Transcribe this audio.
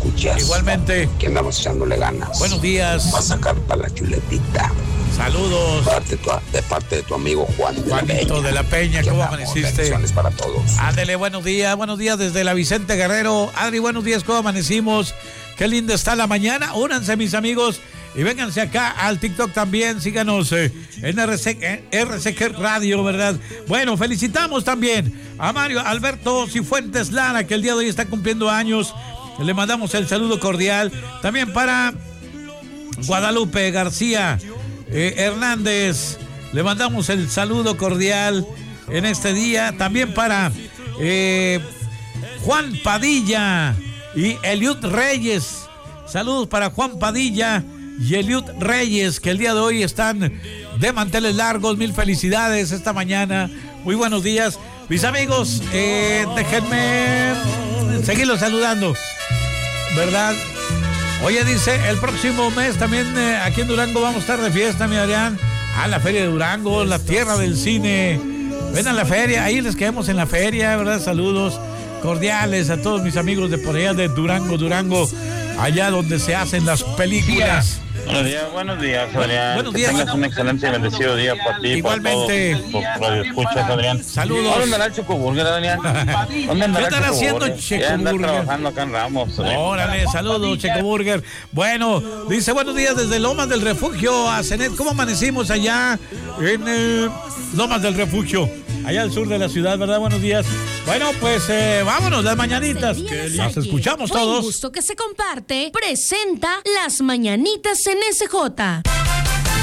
escuchas. Igualmente. Que andamos echándole ganas. Buenos días. Va a sacar para la chuletita. Saludos. De parte de tu amigo Juanito de la Peña. ¿Cómo amaneciste? Bendiciones para todos. Ándele, buenos días desde la Vicente Guerrero. Adri, buenos días, ¿cómo amanecimos? Qué linda está la mañana. Únanse, mis amigos, y vénganse acá al TikTok también. Síganos en RCG Radio, ¿verdad? Bueno, felicitamos también a Mario Alberto Cifuentes Lara, que el día de hoy está cumpliendo años. Le mandamos el saludo cordial. También para Guadalupe García Hernández, le mandamos el saludo cordial en este día. También para Juan Padilla y Eliud Reyes. Saludos para Juan Padilla y Eliud Reyes, que el día de hoy están de manteles largos. Mil felicidades esta mañana. Muy buenos días, mis amigos. Déjenme seguirlos saludando, ¿verdad? Oye, dice, el próximo mes también aquí en Durango vamos a estar de fiesta, mi Adrián. La Feria de Durango, la tierra del cine. Ven a la feria, ahí les quedamos en la feria, ¿verdad? Saludos cordiales a todos mis amigos de por allá de Durango, allá donde se hacen las películas. Buenos días, Adrián. Buenos días. Que tengas un excelente y bendecido día para ti. Igualmente. Para todos los escuchas, Adrián. Saludos. ¿Dónde andará el Chocoburger, Adrián? ¿Dónde andará ¿Qué están haciendo, Chocoburger? Ya anda trabajando acá en Ramos. Órale, saludos, Checoburger. Bueno, dice, buenos días desde Lomas del Refugio a Cenet. ¿Cómo amanecimos allá en Lomas del Refugio? Allá al sur de la ciudad, ¿verdad? Buenos días. Bueno, pues vámonos, las mañanitas. Las escuchamos todos. Un gusto que se comparte. Presenta las mañanitas en SJ.